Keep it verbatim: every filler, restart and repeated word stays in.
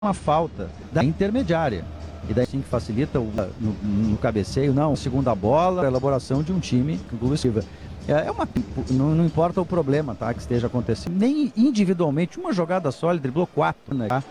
uma falta da intermediária. E daí sim que facilita o, no, no cabeceio, não, segunda bola, a elaboração de um time coletiva. É uma, não, não importa o problema, tá, que esteja acontecendo. Nem individualmente, uma jogada só, ele driblou quatro, né?